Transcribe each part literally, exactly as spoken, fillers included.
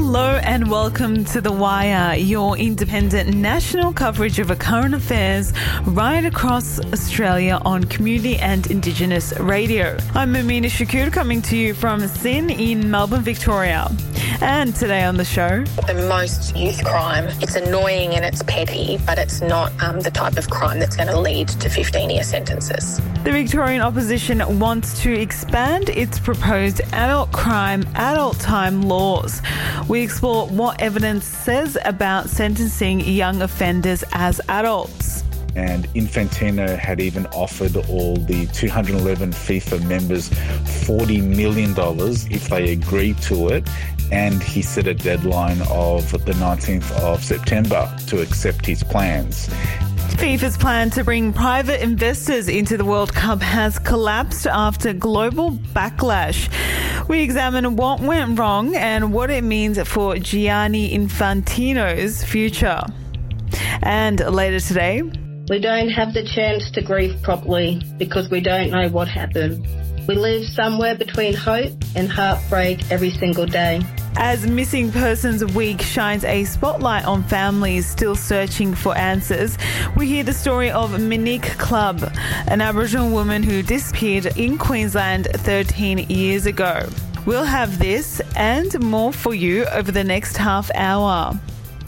Hello and welcome to The Wire, your independent national coverage of current affairs right across Australia on community and Indigenous radio. I'm Amina Shakur coming to you from Sin in Melbourne, Victoria. And today on the show... The most youth crime, it's annoying and it's petty, but it's not um, the type of crime that's going to lead to fifteen-year sentences. The Victorian opposition wants to expand its proposed adult crime, adult time laws. We explore what evidence says about sentencing young offenders as adults. And Infantino had even offered all the two hundred eleven FIFA members forty million dollars if they agreed to it. And he set a deadline of the nineteenth of September to accept his plans. FIFA's plan to bring private investors into the World Cup has collapsed after global backlash. We examine what went wrong and what it means for Gianni Infantino's future. And later today... We don't have the chance to grieve properly because we don't know what happened. We live somewhere between hope and heartbreak every single day. As Missing Persons Week shines a spotlight on families still searching for answers, we hear the story of Monique Clubb, an Aboriginal woman who disappeared in Queensland thirteen years ago. We'll have this and more for you over the next half hour.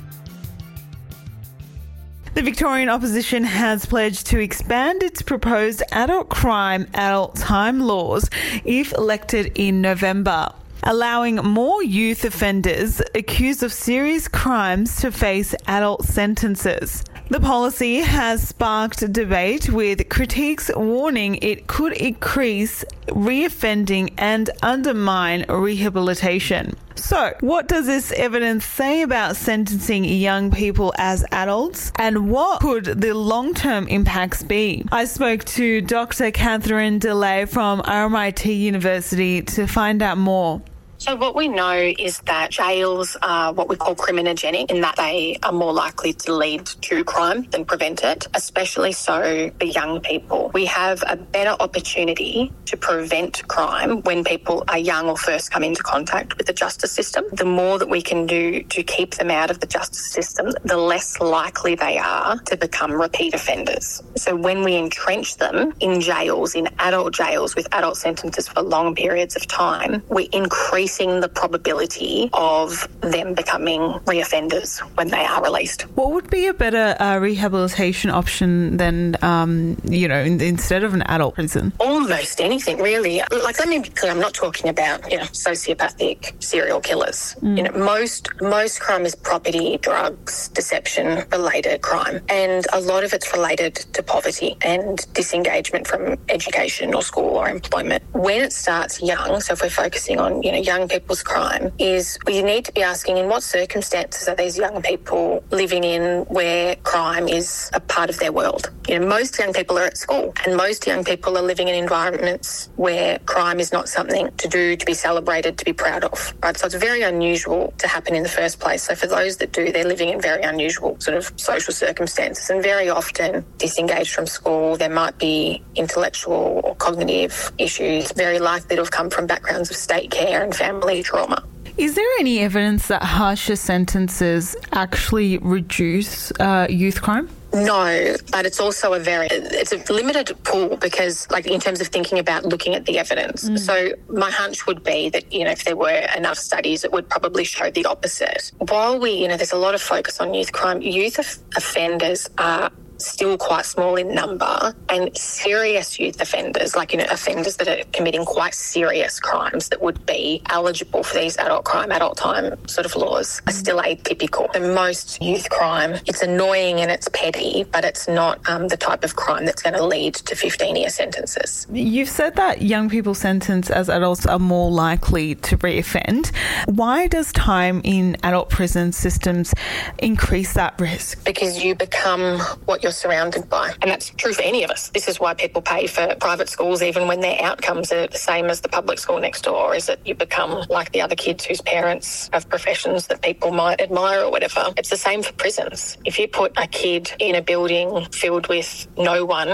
The Victorian opposition has pledged to expand its proposed adult crime, adult time laws if elected in November, allowing more youth offenders accused of serious crimes to face adult sentences. The policy has sparked debate, with critics warning it could increase reoffending and undermine rehabilitation. So, what does this evidence say about sentencing young people as adults, and what could the long-term impacts be? I spoke to Doctor Catherine DeLay from R M I T University to find out more. So what we know is that jails are what we call criminogenic, in that they are more likely to lead to crime than prevent it, especially so for young people. We have a better opportunity to prevent crime when people are young or first come into contact with the justice system. The more that we can do to keep them out of the justice system, the less likely they are to become repeat offenders. So when we entrench them in jails, in adult jails with adult sentences for long periods of time, we increase the probability of them becoming reoffenders when they are released. What would be a better uh, rehabilitation option than, um, you know, in, instead of an adult prison? Almost anything, really. Like, let me be clear, I'm not talking about, you know, sociopathic serial killers. Mm. You know, most most crime is property, drugs, deception-related crime, and a lot of it's related to poverty and disengagement from education or school or employment. When it starts young, so if we're focusing on, you know, young people's crime, is we need to be asking in what circumstances are these young people living in where crime is a part of their world. You know, most young people are at school, and most young people are living in environments where crime is not something to do, to be celebrated, to be proud of, right? So it's very unusual to happen in the first place. So for those that do, they're living in very unusual sort of social circumstances, and very often disengaged from school. There might be intellectual or cognitive issues, very likely to have come from backgrounds of state care and family trauma. Is there any evidence that harsher sentences actually reduce uh, youth crime? No, but it's also a very, it's a limited pool because, like, in terms of thinking about looking at the evidence. Mm. So my hunch would be that, you know, if there were enough studies, it would probably show the opposite. While we, you know, there's a lot of focus on youth crime, youth offenders are still quite small in number, and serious youth offenders, like, you know, offenders that are committing quite serious crimes that would be eligible for these adult crime, adult time sort of laws, are still atypical. The most youth crime, it's annoying and it's petty, but it's not um, the type of crime that's going to lead to fifteen-year sentences. You've said that young people sentenced as adults are more likely to reoffend. Why does time in adult prison systems increase that risk? Because you become what you're surrounded by. And that's true for any of us. This is why people pay for private schools even when their outcomes are the same as the public school next door, is that you become like the other kids whose parents have professions that people might admire or whatever. It's the same for prisons. If you put a kid in a building filled with no one but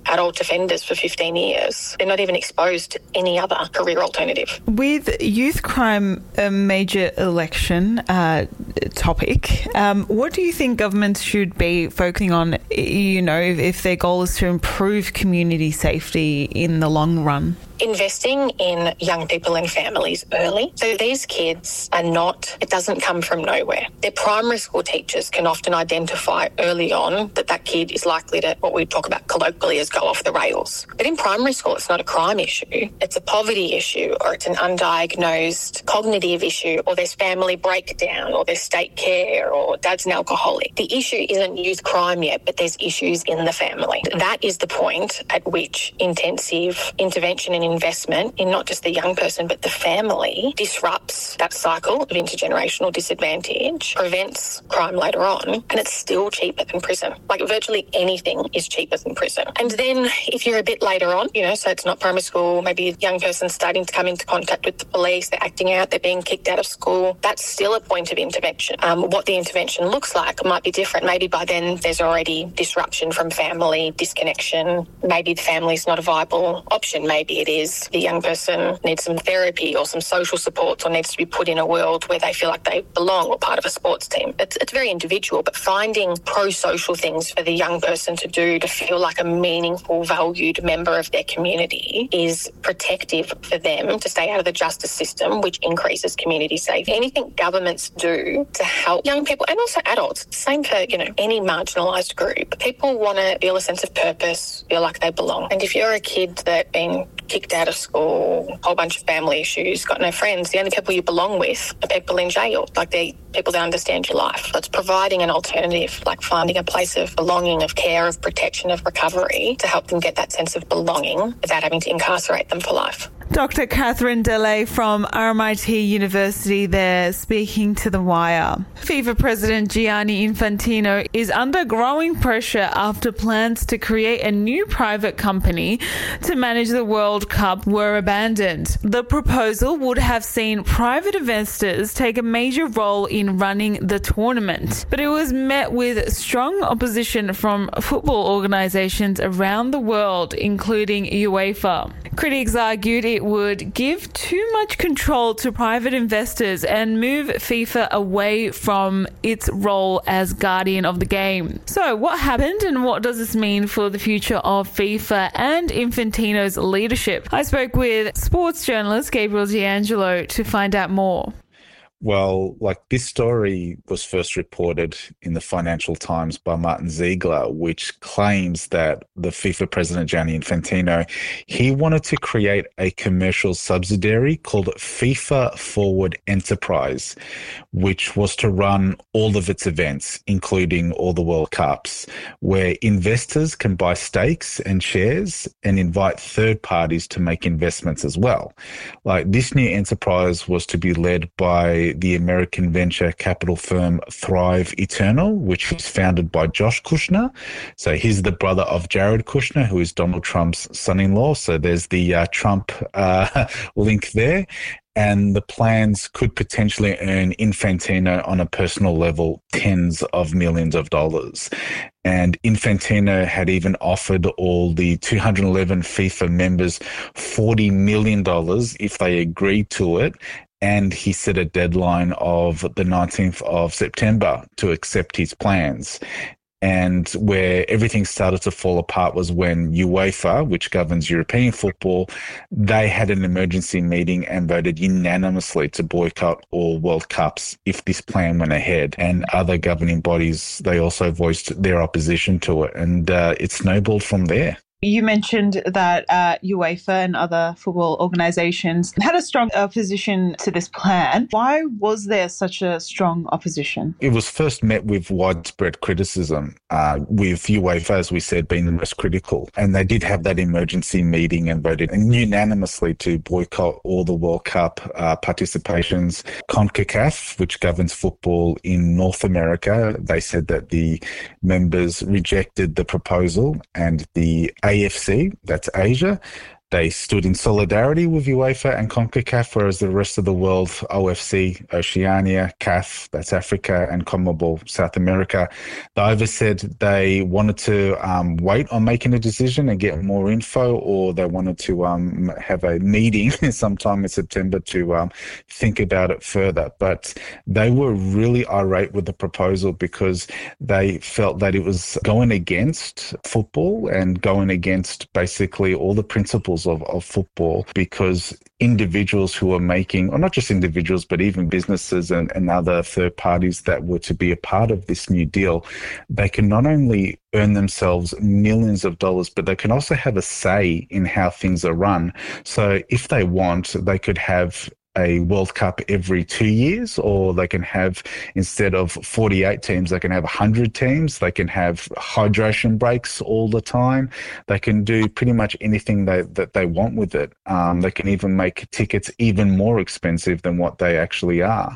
adult offenders for fifteen years. They're not even exposed to any other career alternative. With youth crime a major election uh, topic, um, what do you think governments should be focusing on, you know, if, if their goal is to improve community safety in the long run? Investing in young people and families early. So these kids are not, it doesn't come from nowhere. Their primary school teachers can often identify early on that that kid is likely to, what we talk about colloquially as go off the rails. But in primary school, it's not a crime issue. It's a poverty issue, or it's an undiagnosed cognitive issue, or there's family breakdown, or there's state care, or dad's an alcoholic. The issue isn't youth crime yet, but there's issues in the family. That is the point at which intensive intervention and investment in not just the young person but the family disrupts that cycle of intergenerational disadvantage, prevents crime later on, and it's still cheaper than prison. Like virtually anything is cheaper than prison. And then if you're a bit later on, you know, so it's not primary school, maybe a young person starting to come into contact with the police, they're acting out, they're being kicked out of school, that's still a point of intervention. Um, what the intervention looks like might be different. Maybe by then there's already disruption from family, disconnection. Maybe the family's not a viable option. Maybe it is the young person needs some therapy or some social supports, or needs to be put in a world where they feel like they belong or part of a sports team. It's, it's very individual, but finding pro-social things for the young person to do to feel like a meaningful, valued member of their community is protective for them to stay out of the justice system, which increases community safety. Anything governments do to help young people and also adults, same for, you know, any marginalised group. People want to feel a sense of purpose, feel like they belong. And if you're a kid that's been kicked out of school, a whole bunch of family issues, got no friends, the only people you belong with are people in jail, like they people that understand your life. So it's providing an alternative, like finding a place of belonging, of care, of protection, of recovery to help them get that sense of belonging without having to incarcerate them for life. Doctor Catherine Delay from R M I T University there, speaking to The Wire. FIFA President Gianni Infantino is under growing pressure after plans to create a new private company to manage the World Cup were abandoned. The proposal would have seen private investors take a major role in running the tournament, but it was met with strong opposition from football organisations around the world, including UEFA. Critics argued it would give too much control to private investors and move FIFA away from its role as guardian of the game. So what happened, and what does this mean for the future of FIFA and Infantino's leadership? I spoke with sports journalist Gabriel D'Angelo to find out more. Well, like this story was first reported in the Financial Times by Martin Ziegler, which claims that the FIFA president, Gianni Infantino, he wanted to create a commercial subsidiary called FIFA Forward Enterprise, which was to run all of its events, including all the World Cups, where investors can buy stakes and shares and invite third parties to make investments as well. Like this new enterprise was to be led by the American venture capital firm Thrive Eternal, which is founded by Josh Kushner. So he's the brother of Jared Kushner, who is Donald Trump's son-in-law. So there's the uh, Trump uh, link there. And the plans could potentially earn Infantino on a personal level tens of millions of dollars. And Infantino had even offered all the two hundred eleven FIFA members forty million dollars if they agreed to it. And he set a deadline of the nineteenth of September to accept his plans. And where everything started to fall apart was when UEFA, which governs European football, they had an emergency meeting and voted unanimously to boycott all World Cups if this plan went ahead. And other governing bodies, they also voiced their opposition to it. And uh, it snowballed from there. You mentioned that uh, UEFA and other football organisations had a strong opposition to this plan. Why was there such a strong opposition? It was first met with widespread criticism, uh, with UEFA, as we said, being the most critical. And they did have that emergency meeting and voted unanimously to boycott all the World Cup uh, participations. CONCACAF, which governs football in North America, they said that the members rejected the proposal, and the A F C, that's Asia, They stood in solidarity with UEFA and CONCACAF, whereas the rest of the world, O F C, Oceania, C A F, that's Africa, and CONMEBOL, South America, they either said they wanted to um, wait on making a decision and get more info, or they wanted to um, have a meeting sometime in September to um, think about it further. But they were really irate with the proposal because they felt that it was going against football and going against basically all the principles of, of football, because individuals who are making, or not just individuals, but even businesses and, and other third parties that were to be a part of this new deal, they can not only earn themselves millions of dollars, but they can also have a say in how things are run. So if they want, they could have a World Cup every two years, or they can have, instead of forty-eight teams, they can have one hundred teams. They can have hydration breaks all the time. They can do pretty much anything they, that they want with it. Um, they can even make tickets even more expensive than what they actually are.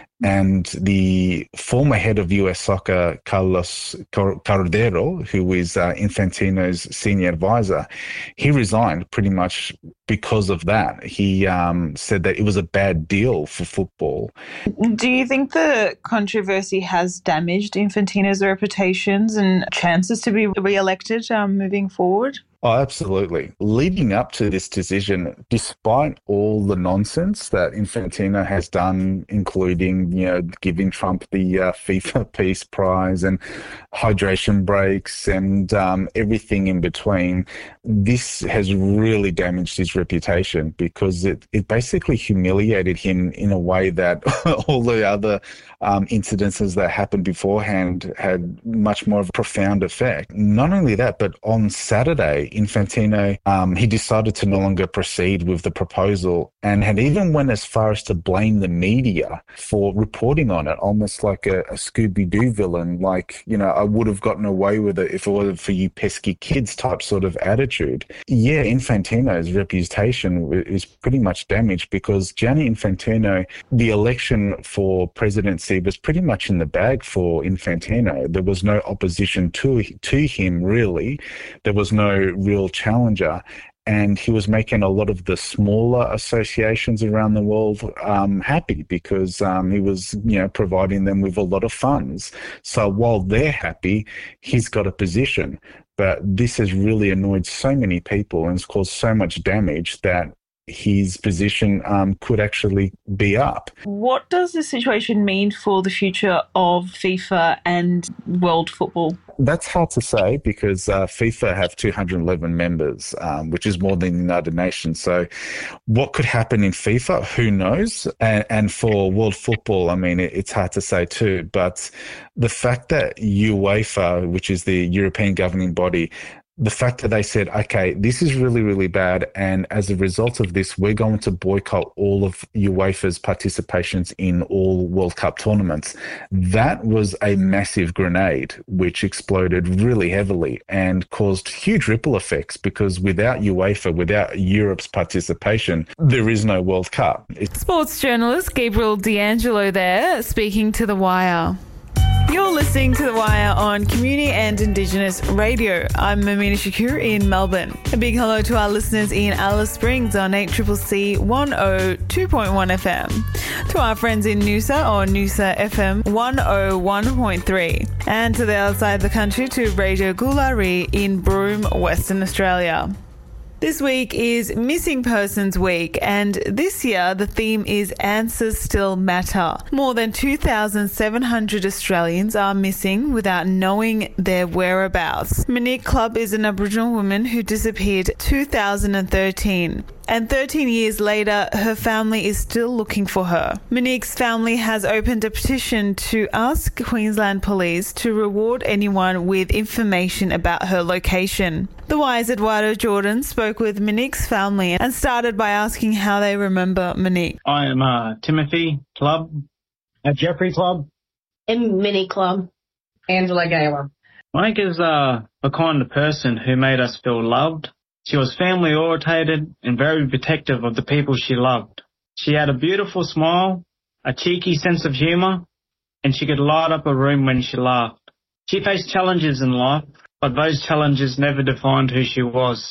And the former head of U S Soccer, Carlos Cordero, who is uh, Infantino's senior advisor, he resigned pretty much because of that. He um, said that it was a bad deal for football. Do you think the controversy has damaged Infantino's reputations and chances to be re-elected um, moving forward? Oh, absolutely. Leading up to this decision, despite all the nonsense that Infantino has done, including, you know, giving Trump the uh, FIFA Peace Prize and hydration breaks and um, everything in between, this has really damaged his reputation, because it, it basically humiliated him in a way that all the other um, incidences that happened beforehand had much more of a profound effect. Not only that, but on Saturday, Infantino, um, he decided to no longer proceed with the proposal, and had even went as far as to blame the media for reporting on it, almost like a, a Scooby-Doo villain, like, you know, I would have gotten away with it if it wasn't for you pesky kids type sort of attitude. Yeah, Infantino's reputation is pretty much damaged, because Gianni Infantino, the election for presidency was pretty much in the bag for Infantino. There was no opposition to, to him, really. There was no real challenger, and he was making a lot of the smaller associations around the world um, happy, because um, he was, you know, providing them with a lot of funds. So while they're happy, he's got a position. But this has really annoyed so many people and has caused so much damage that his position um, could actually be up. What does this situation mean for the future of FIFA and world football? That's hard to say, because uh, FIFA have two hundred eleven members, um, which is more than the United Nations. So what could happen in FIFA? Who knows? And, and for world football, I mean, it, it's hard to say too. But the fact that UEFA, which is the European governing body, the fact that they said, okay, this is really, really bad, and as a result of this, we're going to boycott all of UEFA's participations in all World Cup tournaments, that was a massive grenade which exploded really heavily and caused huge ripple effects, because without UEFA, without Europe's participation, there is no World Cup. It's- Sports journalist Gabriel D'Angelo there, speaking to The Wire. You're listening to The Wire on Community and Indigenous Radio. I'm Mamina Shakur in Melbourne. A big hello to our listeners in Alice Springs on eight C C C one oh two point one F M. To our friends in Noosa on Noosa F M one oh one point three. And to the other side of the country to Radio Gulari in Broome, Western Australia. This week is Missing Persons Week, and this year the theme is Answers Still Matter. More than two thousand seven hundred Australians are missing without knowing their whereabouts. Monique Clubb is an Aboriginal woman who disappeared two thousand thirteen. And thirteen years later, her family is still looking for her. Monique's family has opened a petition to ask Queensland Police to reward anyone with information about her location. The Wire's Eduardo Jordan spoke with Monique's family and started by asking how they remember Monique. I am uh, Timothy Clubb. Uh, Jeffrey Clubb. And Minnie Clubb. Angela Gaylor. Monique is uh, a kind of person who made us feel loved. She was family-orientated and very protective of the people she loved. She had a beautiful smile, a cheeky sense of humour, and she could light up a room when she laughed. She faced challenges in life, but those challenges never defined who she was.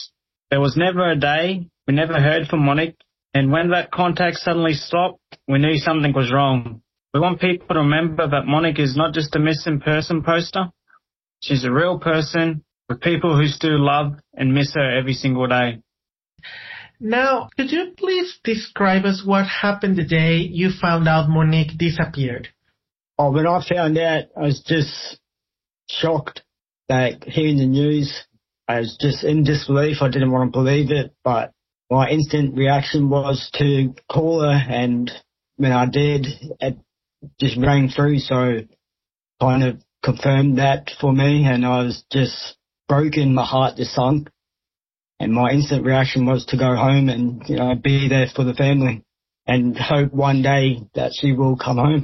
There was never a day we never heard from Monique, and when that contact suddenly stopped, we knew something was wrong. We want people to remember that Monique is not just a missing person poster. She's a real person with people who still love and miss her every single day. Now, could you please describe us what happened the day you found out Monique disappeared? Oh, when I found out, I was just shocked. Like, hearing the news, I was just in disbelief. I didn't want to believe it, but my instant reaction was to call her, and when I did, it just rang through, so kind of confirmed that for me, and I was just broken. My heart just sunk, and my instant reaction was to go home and, you know, be there for the family and hope one day that she will come home.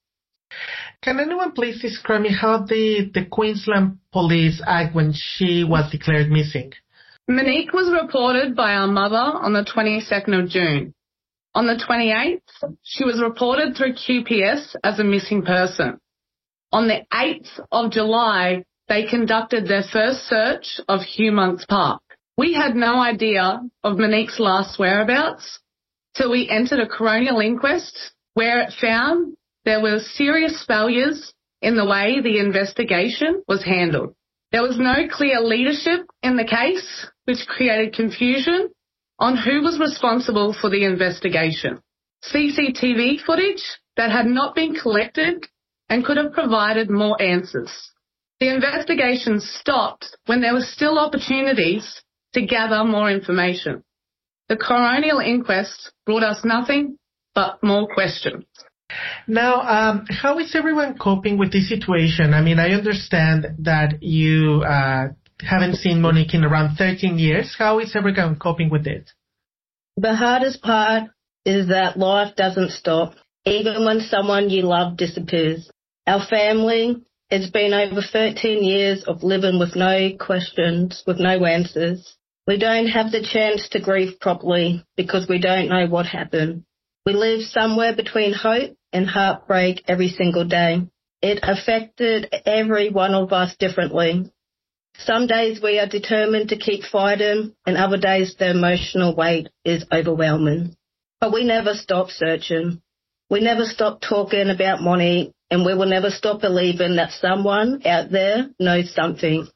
Can anyone please describe me how the, the Queensland police act when she was declared missing? Monique was reported by our mother on the twenty-second of June. On the twenty-eighth, she was reported through Q P S as a missing person. On the eighth of July, they conducted their first search of Hugh Monk's Park. We had no idea of Monique's last whereabouts till we entered a coronial inquest where it found there were serious failures in the way the investigation was handled. There was no clear leadership in the case, which created confusion on who was responsible for the investigation. C C T V footage that had not been collected and could have provided more answers. The investigation stopped when there were still opportunities to gather more information. The coronial inquest brought us nothing but more questions. Now, um, how is everyone coping with this situation? I mean, I understand that you uh, haven't seen Monique in around thirteen years. How is everyone coping with it? The hardest part is that life doesn't stop, even when someone you love disappears. Our family, it's been over thirteen years of living with no questions, with no answers. We don't have the chance to grieve properly because we don't know what happened. We live somewhere between hope and heartbreak every single day. It affected every one of us differently. Some days we are determined to keep fighting, and other days the emotional weight is overwhelming. But we never stop searching. We never stop talking about Monique, and we will never stop believing that someone out there knows something.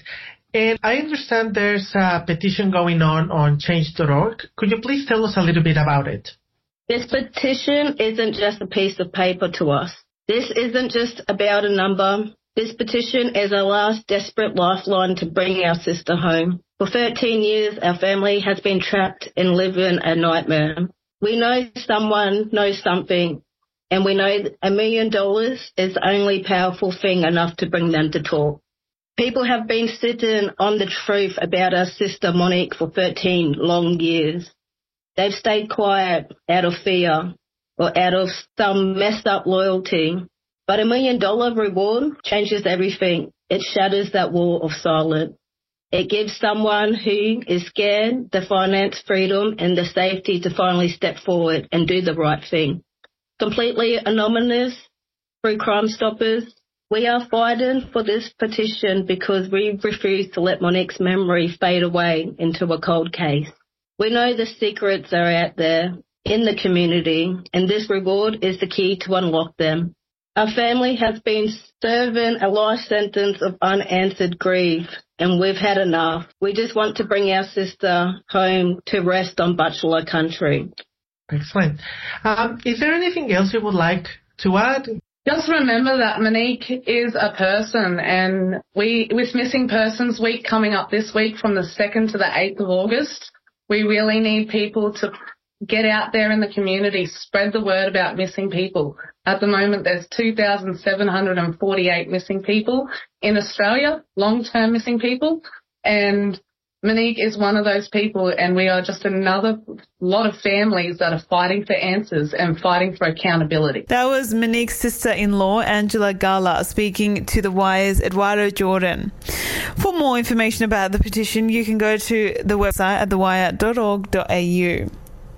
And I understand there's a petition going on on change dot org. Could you please tell us a little bit about it? This petition isn't just a piece of paper to us. This isn't just about a number. This petition is our last desperate lifeline to bring our sister home. For thirteen years, our family has been trapped and living a nightmare. We know someone knows something, and we know a million dollars is the only powerful thing enough to bring them to talk. People have been sitting on the truth about our sister Monique for thirteen long years. They've stayed quiet out of fear or out of some messed up loyalty. But a million dollar reward changes everything. It shatters that wall of silence. It gives someone who is scared the finance freedom and the safety to finally step forward and do the right thing. Completely anonymous through Crime Stoppers, we are fighting for this petition because we refuse to let Monique's memory fade away into a cold case. We know the secrets are out there in the community, and this reward is the key to unlock them. Our family has been serving a life sentence of unanswered grief, and we've had enough. We just want to bring our sister home to rest on Bachelor country. Excellent. Um, is there anything else you would like to add? Just remember that Monique is a person, and we, with Missing Persons Week coming up this week from the second to the eighth of August, we really need people to get out there in the community, spread the word about missing people. At the moment, there's two thousand seven hundred forty-eight missing people in Australia, long-term missing people, and Monique is one of those people, and we are just another lot of families that are fighting for answers and fighting for accountability. That was Monique's sister-in-law, Angela Gala, speaking to The Wire's Eduardo Jordan. For more information about the petition, you can go to the website at the wire dot org dot a u.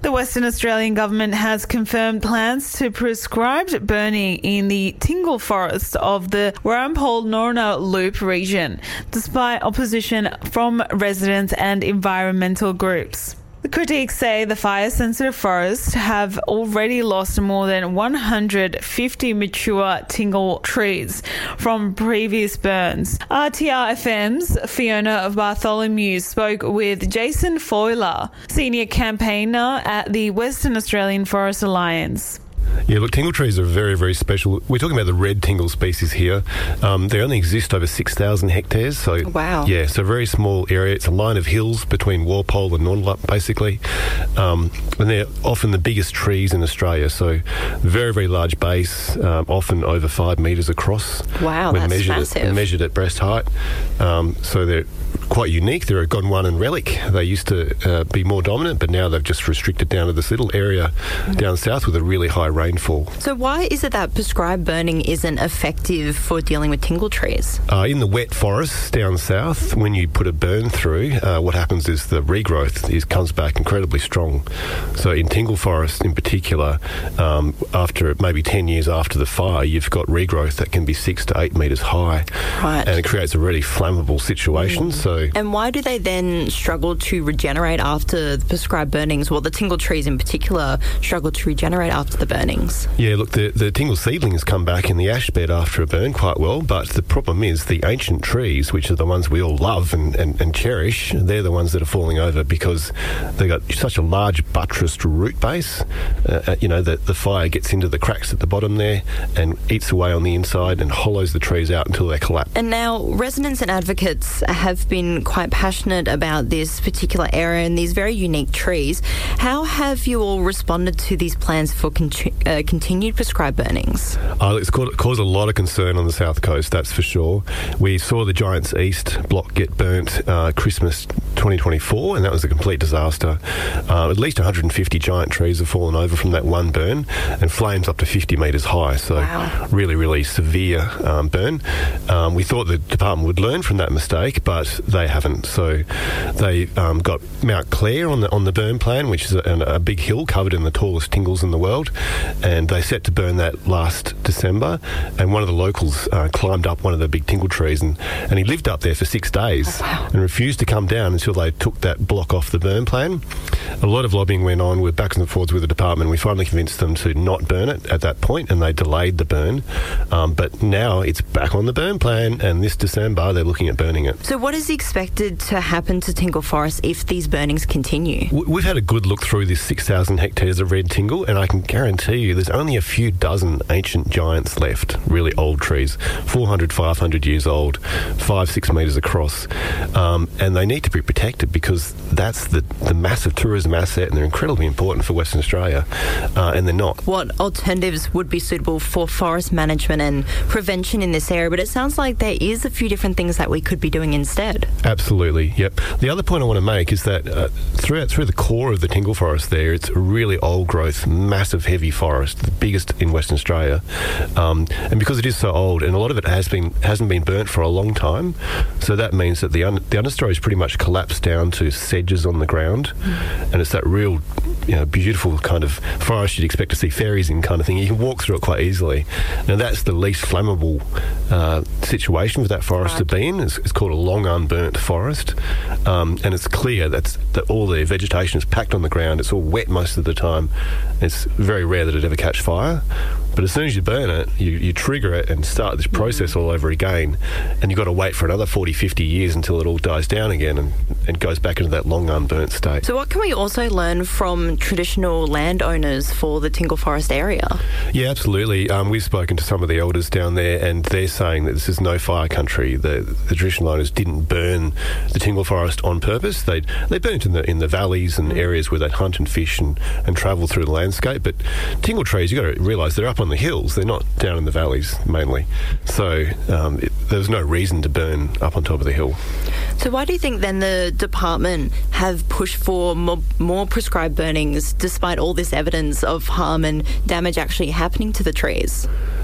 The Western Australian Government has confirmed plans to prescribe burning in the Tingle Forest of the Warampol-Norna Loop region, despite opposition from residents and environmental groups. The critics say the fire-sensitive forests have already lost more than one hundred fifty mature Tingle trees from previous burns. R T R F M's Fiona Bartholomew spoke with Jason Foiler, senior campaigner at the Western Australian Forest Alliance. Yeah, look, tingle trees are very, very special. We're talking about the red tingle species here. Um, they only exist over six thousand hectares. So, wow. Yeah, it's a very small area. It's a line of hills between Walpole and Nornlup, basically. Um, and they're often the biggest trees in Australia. So, very, very large base, um, often over five metres across. Wow, when that's measured massive. At, measured at breast height. Um, so, they're quite unique. They're a Gondwanan relic. They used to uh, be more dominant, but now they've just restricted down to this little area mm. down south with a really high rainfall. So why is it that prescribed burning isn't effective for dealing with tingle trees? Uh, in the wet forests down south, when you put a burn through, uh, what happens is the regrowth is, comes back incredibly strong. So in tingle forests in particular, um, after maybe ten years after the fire, you've got regrowth that can be six to eight metres high. Right. And it creates a really flammable situation. Mm. So, and why do they then struggle to regenerate after the prescribed burnings? Well, the tingle trees in particular struggle to regenerate after the burnings. Yeah, look, the, the tingle seedlings come back in the ash bed after a burn quite well, but the problem is the ancient trees, which are the ones we all love and, and, and cherish, they're the ones that are falling over because they've got such a large buttressed root base, uh, you know, that the fire gets into the cracks at the bottom there and eats away on the inside and hollows the trees out until they collapse. And now residents and advocates have been quite passionate about this particular area and these very unique trees. How have you all responded to these plans for con- uh, continued prescribed burnings? Uh, it's caused, caused a lot of concern on the south coast, that's for sure. We saw the Giants East block get burnt uh, Christmas twenty twenty-four, and that was a complete disaster. Uh, at least one hundred fifty giant trees have fallen over from that one burn, and flames up to fifty metres high. So wow. really, really severe um, burn. Um, we thought the department would learn from that mistake, but they haven't. So they um, got Mount Clare on the on the burn plan, which is a, a big hill covered in the tallest tingles in the world, and they set to burn that last December. And one of the locals uh, climbed up one of the big tingle trees, and, and he lived up there for six days oh, wow. and refused to come down until they took that block off the burn plan. A lot of lobbying went on. We're backwards and forwards with the department. We finally convinced them to not burn it at that point, and they delayed the burn. Um, but now it's back on the burn plan, and this December they're looking at burning it. So what is expected to happen to Tingle Forest if these burnings continue? We've had a good look through this six thousand hectares of red tingle, and I can guarantee you there's only a few dozen ancient giants left, really old trees, four hundred, five hundred years old, five, six metres across, um, and they need to be protected because that's the, the massive tourism asset, and they're incredibly important for Western Australia, uh, and they're not. What alternatives would be suitable for forest management and prevention in this area? But it sounds like there is a few different things that we could be doing instead. Absolutely, yep. The other point I want to make is that uh, throughout through the core of the tingle forest there, it's a really old growth, massive, heavy forest, the biggest in Western Australia, um, and because it is so old, and a lot of it has been hasn't been burnt for a long time, so that means that the un- the understory is pretty much collapsed down to sedges on the ground, mm. and it's that real, you know, beautiful kind of forest you'd expect to see fairies in, kind of thing. You can walk through it quite easily. Now that's the least flammable uh, situation for that forest right. to be in. It's, it's called a long unburnt forest, um, and it's clear that's, that all the vegetation is packed on the ground. It's all wet most of the time. It's very rare that it ever catch fire. But as soon as you burn it, you, you trigger it and start this process all over again, and you've got to wait for another forty, fifty years until it all dies down again and, and goes back into that long unburnt state. So what can we also learn from traditional landowners for the Tingle Forest area? Yeah, absolutely. Um, we've spoken to some of the elders down there, and they're saying that this is no fire country. The, the traditional owners didn't burn the Tingle Forest on purpose. They they burnt in the in the valleys and areas where they'd hunt and fish and, and travel through the landscape. But tingle trees, you've got to realise they're up on the hills. They're not down in the valleys mainly. So um, it, there was no reason to burn up on top of the hill. So why do you think then the department have pushed for more, more prescribed burnings despite all this evidence of harm and damage actually happening to the trees?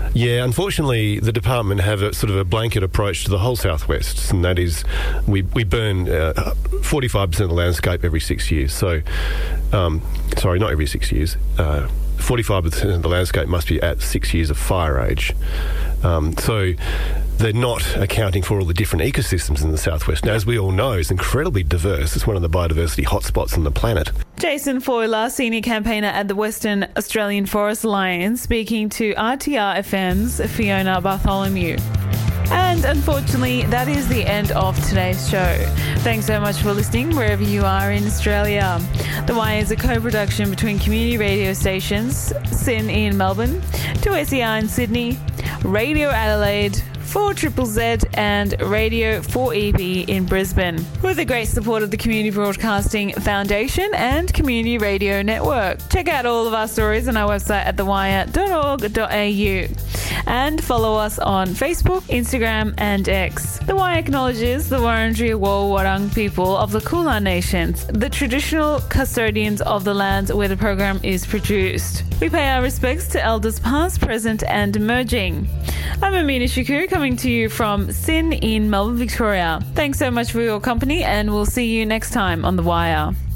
Yeah, unfortunately, the department have a sort of a blanket approach to the whole southwest, and that is we we burn uh, forty-five percent of the landscape every six years. So, um, sorry, not every six years. Uh, forty-five percent of the landscape must be at six years of fire age. Um, so they're not accounting for all the different ecosystems in the southwest. Now, as we all know, it's incredibly diverse. It's one of the biodiversity hotspots on the planet. Jason Foiler, senior campaigner at the Western Australian Forest Alliance, speaking to R T R F M's Fiona Bartholomew. And unfortunately, that is the end of today's show. Thanks so much for listening wherever you are in Australia. The Wire is a co-production between community radio stations, SYN in Melbourne, two S E R in Sydney, Radio Adelaide, four Triple Z and Radio four E B in Brisbane, with the great support of the Community Broadcasting Foundation and Community Radio Network. Check out all of our stories on our website at the wire dot org dot a u and follow us on Facebook, Instagram and X. The Wire acknowledges the Wurundjeri Woi Wurrung people of the Kulin Nations, the traditional custodians of the lands where the program is produced. We pay our respects to elders past, present and emerging. I'm Amina Shakur, coming to you from SYN in Melbourne, Victoria. Thanks so much for your company, and we'll see you next time on The Wire.